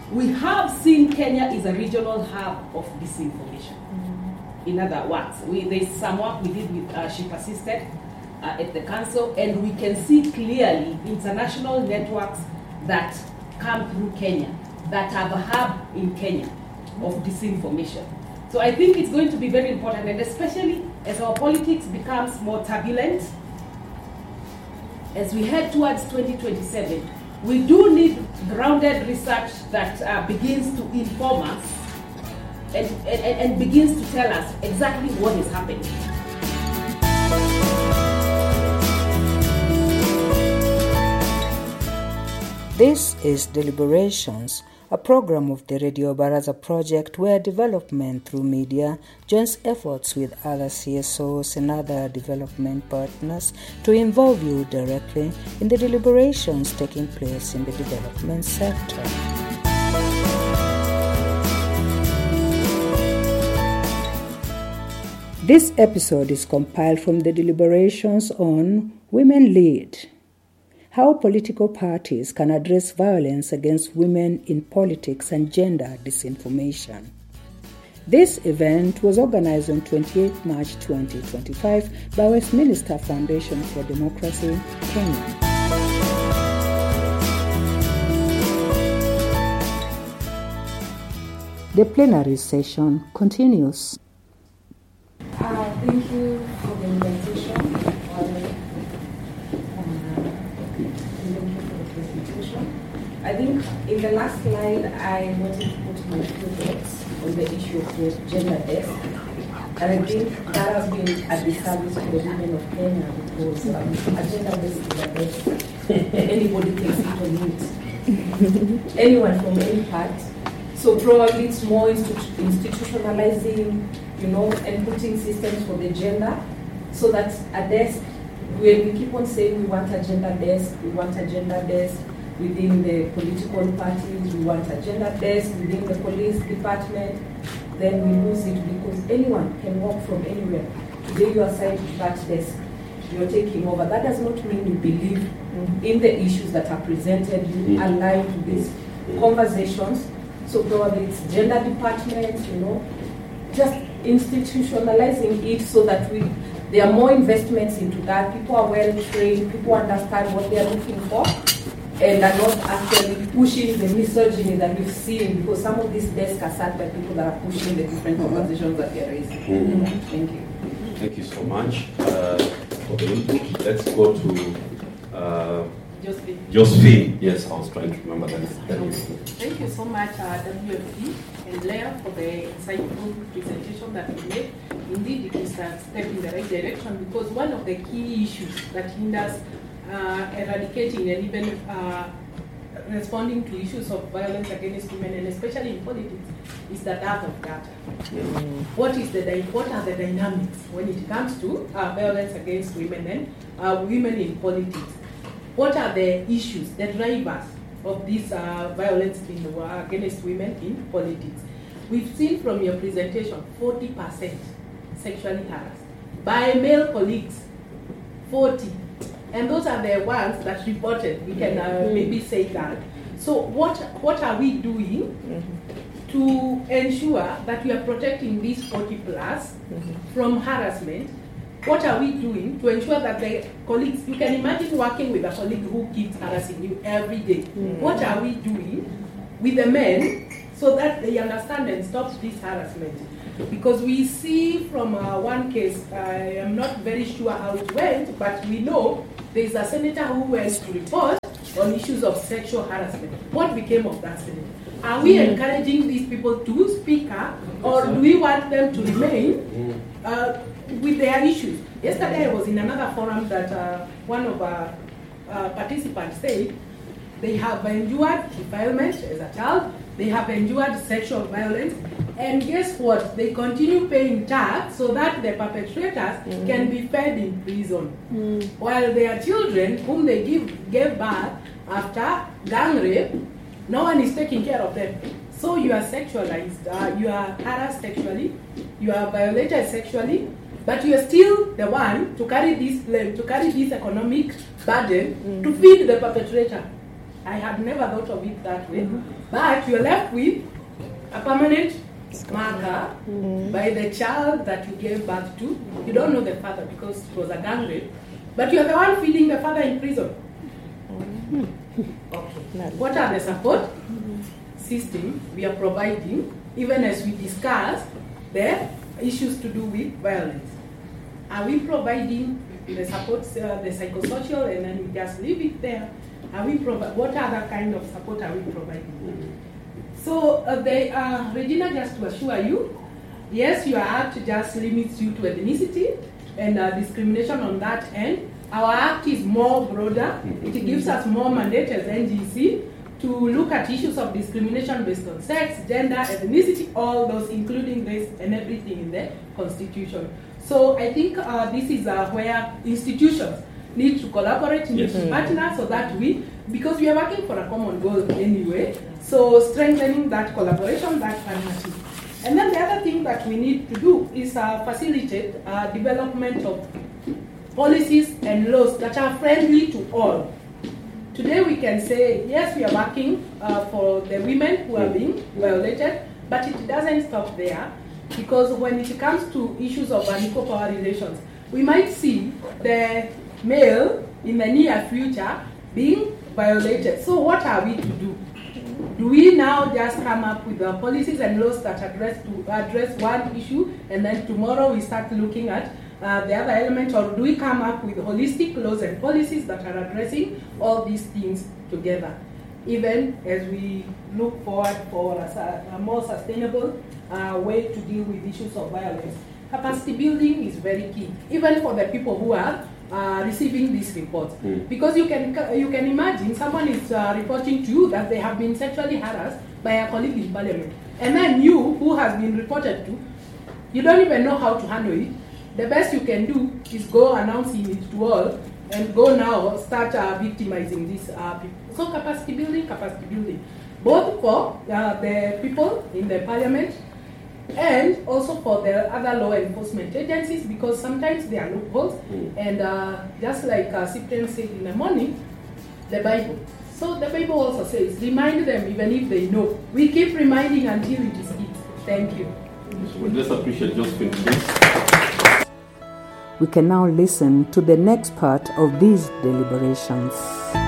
we have seen Kenya is a regional hub of disinformation. In other words, there's some work we did with She Persisted at the council, and we can see clearly international networks that come through Kenya that have a hub in Kenya of disinformation. So I think it's going to be very important, and especially as our politics becomes more turbulent, as we head towards 2027, we do need grounded research that begins to inform us and begins to tell us exactly what is happening. This is Deliberations, a program of the Radio Baraza project where development through media joins efforts with other CSOs and other development partners to involve you directly in the deliberations taking place in the development sector. This episode is compiled from the deliberations on Women Lead: How political parties can address violence against women in politics and gender disinformation. This event was organized on 28 March 2025 by Westminster Foundation for Democracy, Kenya. The plenary session continues. Thank you for the invitation. I think in the last slide, I wanted to put my thoughts on the issue of gender desk. And I think that has been a disservice to the women of Kenya because a gender desk is a desk. Anybody can sit on it. Anyone from any part. So probably it's more institutionalizing, and putting systems for the gender so that a desk, when we keep on saying we want a gender desk within the political parties, we want a gender desk within the police department, then we lose it because anyone can walk from anywhere. Today you are assigned to that desk, you're taking over. That does not mean you believe in the issues that are presented, you align to these conversations. So probably it's gender department, just institutionalizing it so that there are more investments into that. People are well trained, people understand what they are looking for, and are not actually pushing the misogyny that we've seen, because some of these desks are sat by people that are pushing the different conversations that they're raising. Thank you. Thank you so much for the input. Let's go to Josephine. Yes, I was trying to remember that. Thank you so much, WFP and Leah, for the insightful presentation that you made. Indeed, it is a step in the right direction because one of the key issues that hinders eradicating and even responding to issues of violence against women, and especially in politics, is the dearth of data. What are the dynamics when it comes to violence against women and women in politics? What are the issues, the drivers of this violence against women in politics? We've seen from your presentation 40% sexually harassed by male colleagues, 40. And those are the ones that reported. We can maybe say that. So what are we doing to ensure that we are protecting these 40 plus from harassment? What are we doing to ensure that the colleagues, you can imagine working with a colleague who keeps harassing you every day. What are we doing with the men so that they understand and stop this harassment? Because we see from one case, I am not very sure how it went, but we know there is a senator who went to report on issues of sexual harassment. What became of that senator? Are we encouraging these people to speak up, or do we want them to remain with their issues? Yesterday I was in another forum that one of our participants said they have endured defilement as a child, they have endured sexual violence, and guess what? They continue paying tax so that the perpetrators can be fed in prison. While their children, whom they gave birth after gang rape, no one is taking care of them. So you are sexualized, you are harassed sexually, you are violated sexually, but you are still the one to carry this blame, to carry this economic burden to feed the perpetrator. I had never thought of it that way. But you're left with a permanent marker by the child that you gave birth to. You don't know the father because it was a gang rape, but you're the one feeding the father in prison. Okay. What are the support system we are providing, even as we discuss the issues to do with violence? Are we providing the support, the psychosocial, and then we just leave it there? Are we what other kind of support are we providing? So, Regina, just to assure you, yes, your act just limits you to ethnicity and discrimination on that end. Our act is more broader. It gives us more mandate as NGC to look at issues of discrimination based on sex, gender, ethnicity, all those, including race and everything in the Constitution. So I think this is where institutions need to collaborate, need to partner, so that because we are working for a common goal anyway, so strengthening that collaboration, that partnership. And then the other thing that we need to do is facilitate development of policies and laws that are friendly to all. Today we can say, yes, we are working for the women who are being violated, but it doesn't stop there, because when it comes to issues of unequal power relations, we might see the male in the near future being violated. So what are we to do? Do we now just come up with policies and laws that address one issue, and then tomorrow we start looking at the other element, or do we come up with holistic laws and policies that are addressing all these things together, even as we look forward for a more sustainable way to deal with issues of violence? Capacity building is very key, even for the people who are receiving these reports, because you can imagine someone is reporting to you that they have been sexually harassed by a colleague in parliament, and then you, who has been reported to, you don't even know how to handle it. The best you can do is go announcing it to all, and go now start victimizing these people. So capacity building, both for the people in the parliament and also for the other law enforcement agencies, because sometimes there are loopholes, and just like Cyprian said in the morning, the Bible. So the Bible also says, remind them even if they know. We keep reminding until it is it. Thank you. We just appreciate Josephine, please. We can now listen to the next part of these deliberations.